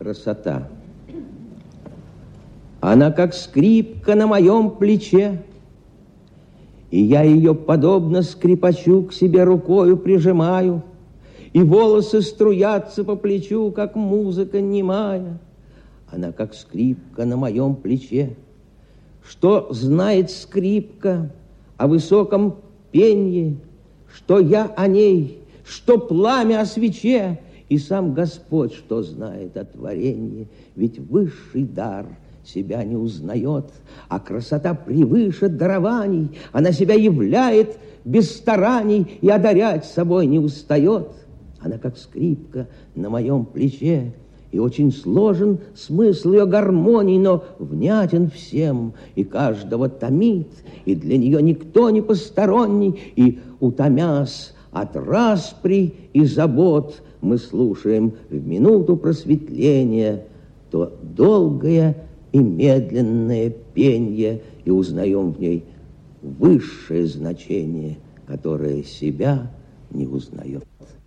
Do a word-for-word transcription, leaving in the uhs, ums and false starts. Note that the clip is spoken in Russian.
Красота. Она как скрипка на моем плече, и я ее, подобно скрипачу, к себе рукою прижимаю, и волосы струятся по плечу, как музыка немая. Она как скрипка на моем плече. Что знает скрипка о высоком пенье, что я о ней, что пламя о свече, и сам Господь, что знает о творении, ведь высший дар себя не узнает, а красота превыше дарований, она себя являет без стараний и одарять собой не устает. Она как скрипка на моем плече, и очень сложен смысл ее гармоний, но внятен всем, и каждого томит, и для нее никто не посторонний, и, утомясь от распри и забот, мы слушаем в минуту просветления то долгое и медленное пенье, и узнаем в ней высшее значение, которое себя не узнает.